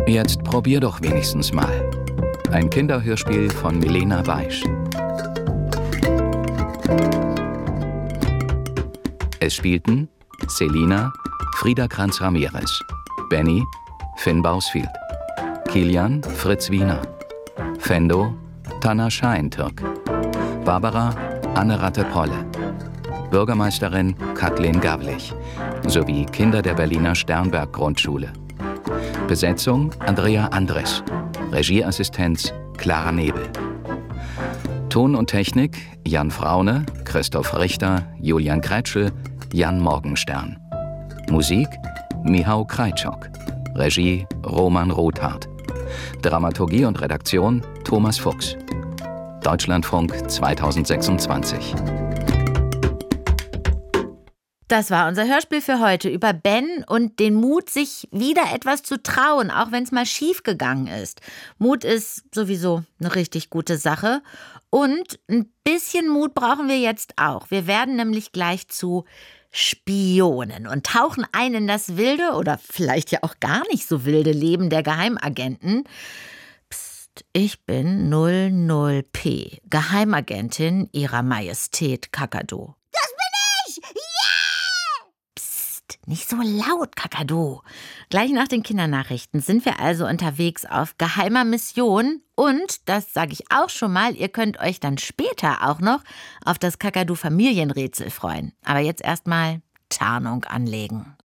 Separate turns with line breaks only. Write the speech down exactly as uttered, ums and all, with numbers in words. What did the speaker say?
Jetzt probier doch wenigstens mal. Ein Kinderhörspiel von Milena Beisch. Es spielten Selina, Frida Kranz-Ramirez, Benny, Finn Bausfield, Kilian, Fritz Wiener, Fendo, Tanner Scheintürk, Barbara, Anne Ratte-Polle, Bürgermeisterin Kathleen Gavlich sowie Kinder der Berliner Sternberg-Grundschule. Besetzung Andrea Andres, Regieassistenz Clara Nebel. Ton und Technik Jan Fraune, Christoph Richter, Julian Kretschel, Jan Morgenstern. Musik Michał Kreitschok. Regie Roman Rothardt. Dramaturgie und Redaktion Thomas Fuchs. Deutschlandfunk zweitausendsechsundzwanzig.
Das war unser Hörspiel für heute über Ben und den Mut, sich wieder etwas zu trauen, auch wenn es mal schief gegangen ist. Mut ist sowieso eine richtig gute Sache. Und ein bisschen Mut brauchen wir jetzt auch. Wir werden nämlich gleich zu Spionen und tauchen ein in das wilde oder vielleicht ja auch gar nicht so wilde Leben der Geheimagenten. Psst, ich bin null null P, Geheimagentin Ihrer Majestät Kakadu.
Das bin ich! Yeah!
Psst, nicht so laut, Kakadu. Gleich nach den Kindernachrichten sind wir also unterwegs auf geheimer Mission. Und, das sage ich auch schon mal, ihr könnt euch dann später auch noch auf das Kakadu-Familienrätsel freuen. Aber jetzt erstmal Tarnung anlegen.